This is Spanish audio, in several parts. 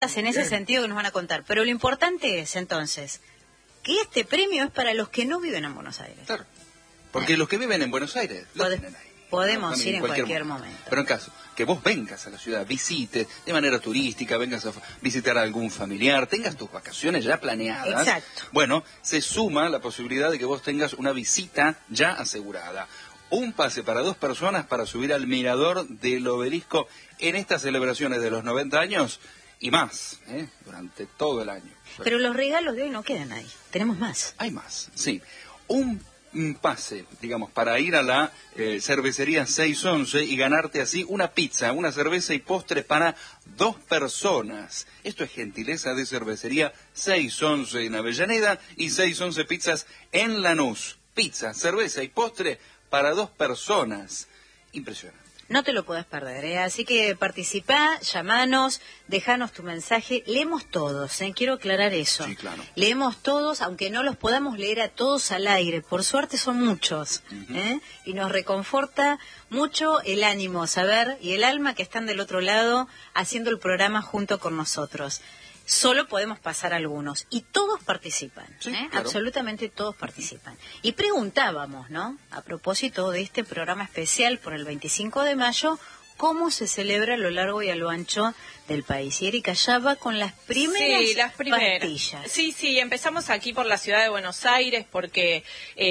en ese sentido que nos van a contar. Pero lo importante es, entonces, que este premio es para los que no viven en Buenos Aires. Claro. Porque los que viven en Buenos Aires lo tienen ahí. Podemos ir en cualquier momento. Pero en caso que vos vengas a la ciudad, visites de manera turística, vengas a visitar a algún familiar, tengas tus vacaciones ya planeadas. Exacto. Bueno, se suma la posibilidad de que vos tengas una visita ya asegurada. Un pase para 2 personas para subir al mirador del Obelisco en estas celebraciones de los 90 años y más, durante todo el año. Pero los regalos de hoy no quedan ahí, tenemos más. Hay más, sí. Un pase, digamos, para ir a la cervecería 611 y ganarte así una pizza, una cerveza y postre para 2 personas. Esto es gentileza de cervecería 611 en Avellaneda y 611 Pizzas en Lanús. Pizza, cerveza y postre para 2 personas. Impresionante. No te lo puedes perder, ¿eh? Así que participá, llamanos, dejanos tu mensaje. Leemos todos, quiero aclarar eso. Sí, claro. Leemos todos, aunque no los podamos leer a todos al aire. Por suerte son muchos, y nos reconforta mucho el ánimo, saber, y el alma que están del otro lado haciendo el programa junto con nosotros. Solo podemos pasar algunos. Y todos participan, sí, claro. Absolutamente todos participan. Y preguntábamos, ¿no? A propósito de este programa especial por el 25 de mayo, ¿cómo se celebra a lo largo y a lo ancho del país? Y Erika ya va con las primeras, pastillas. Sí, empezamos aquí por la ciudad de Buenos Aires porque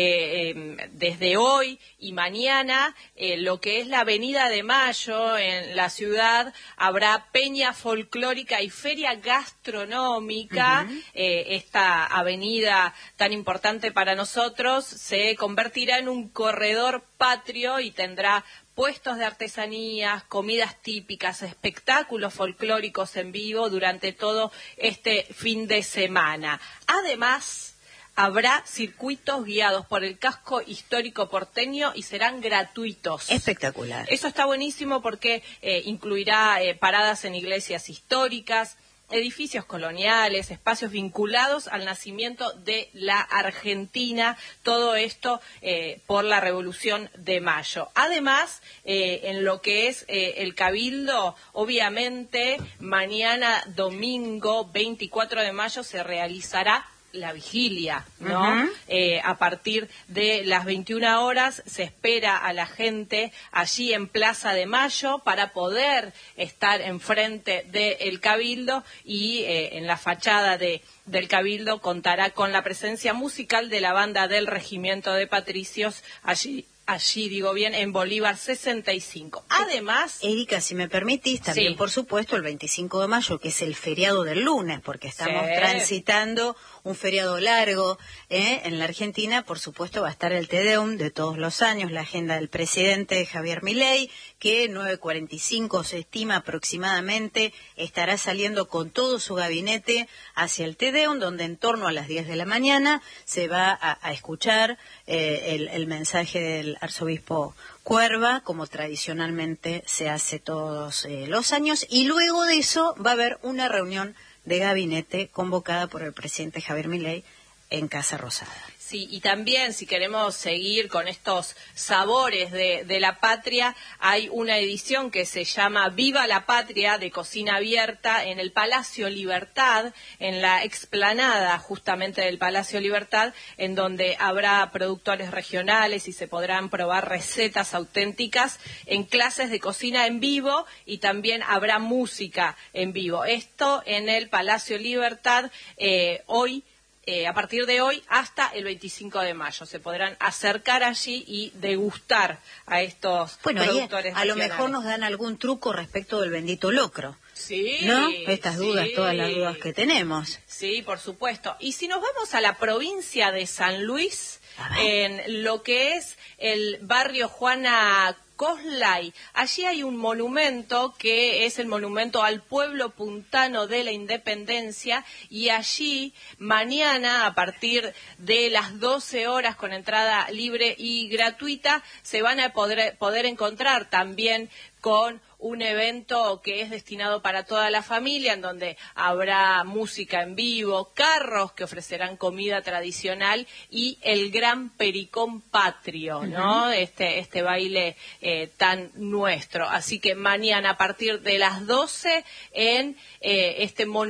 desde hoy y mañana lo que es la Avenida de Mayo en la ciudad habrá peña folclórica y feria gastronómica. Esta avenida tan importante para nosotros se convertirá en un corredor patrio y tendrá puestos de artesanías, comidas típicas, espectáculos folclóricos en vivo durante todo este fin de semana. Además, habrá circuitos guiados por el casco histórico porteño y serán gratuitos. Espectacular. Eso está buenísimo porque incluirá paradas en iglesias históricas, edificios coloniales, espacios vinculados al nacimiento de la Argentina, todo esto por la Revolución de Mayo. Además, en lo que es el Cabildo, obviamente, mañana domingo 24 de mayo se realizará la vigilia, ¿no? A partir de las 21 horas se espera a la gente allí en Plaza de Mayo para poder estar enfrente del Cabildo y en la fachada del Cabildo contará con la presencia musical de la banda del Regimiento de Patricios allí digo bien, en Bolívar 65. Además... Erika, si me permitís, también por supuesto el 25 de mayo, que es el feriado del lunes, porque estamos transitando un feriado largo en la Argentina, por supuesto va a estar el Te Deum de todos los años, la agenda del presidente Javier Milei, que 9:45 se estima aproximadamente estará saliendo con todo su gabinete hacia el Te Deum, donde en torno a las 10 de la mañana se va a escuchar el mensaje del arzobispo Cuerva, como tradicionalmente se hace todos los años, y luego de eso va a haber una reunión de gabinete convocada por el presidente Javier Milei en Casa Rosada. Sí, y también si queremos seguir con estos sabores de la patria, hay una edición que se llama Viva la Patria de Cocina Abierta en el Palacio Libertad, en la explanada justamente del Palacio Libertad, en donde habrá productores regionales y se podrán probar recetas auténticas en clases de cocina en vivo y también habrá música en vivo. Esto en el Palacio Libertad hoy. A partir de hoy hasta el 25 de mayo. Se podrán acercar allí y degustar a estos productores a lo mejor nos dan algún truco respecto del bendito locro. Sí. ¿No? Estas dudas, todas las dudas que tenemos. Sí, por supuesto. Y si nos vamos a la provincia de San Luis, en lo que es el barrio Juana Coslay, allí hay un monumento que es el monumento al pueblo puntano de la Independencia y allí mañana a partir de las 12 horas con entrada libre y gratuita se van a poder encontrar también con un evento que es destinado para toda la familia, en donde habrá música en vivo, carros que ofrecerán comida tradicional y el gran pericón patrio, ¿no? Este baile tan nuestro. Así que mañana a partir de las 12 en este monumento